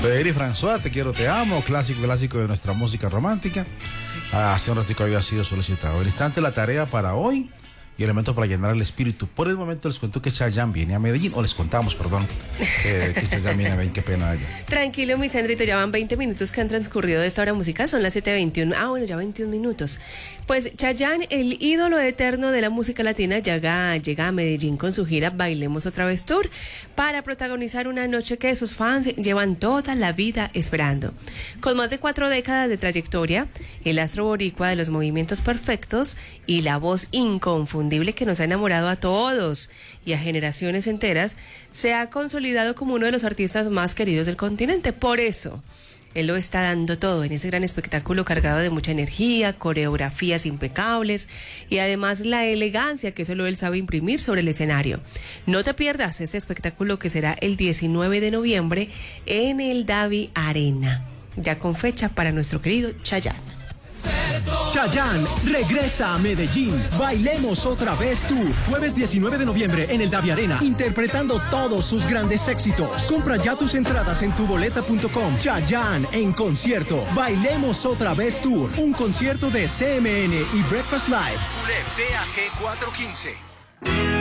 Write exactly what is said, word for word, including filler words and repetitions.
Federico François, Te quiero, te amo, clásico, clásico de nuestra música romántica. Ah, hace un ratico había sido solicitado. El instante, la tarea para hoy y elementos para llenar el espíritu. Por el momento les cuento que Chayanne viene a Medellín, o les contamos, perdón, que, que Chayanne viene a Medellín, qué pena ella. Tranquilo, mi Sandrito, ya van veinte minutos que han transcurrido de esta hora musical, son las siete veintiuno. Ah, bueno, ya veintiún minutos. Pues Chayanne, el ídolo eterno de la música latina, llega, llega a Medellín con su gira Bailemos Otra Vez Tour para protagonizar una noche que sus fans llevan toda la vida esperando. Con más de cuatro décadas de trayectoria, el astro boricua de los movimientos perfectos y la voz inconfundible que nos ha enamorado a todos y a generaciones enteras, se ha consolidado como uno de los artistas más queridos del continente. Por eso, él lo está dando todo en ese gran espectáculo cargado de mucha energía, coreografías impecables y además la elegancia que solo él sabe imprimir sobre el escenario. No te pierdas este espectáculo que será el diecinueve de noviembre en el Davi Arena, ya con fecha para nuestro querido Chayanne. Chayanne regresa a Medellín. Bailemos Otra Vez Tour. Jueves diecinueve de noviembre en el Davi Arena, interpretando todos sus grandes éxitos. Compra ya tus entradas en tuboleta punto com. Chayanne en concierto. Bailemos Otra Vez Tour. Un concierto de C M N y Breakfast Live. U L E P A G cuatrocientos quince.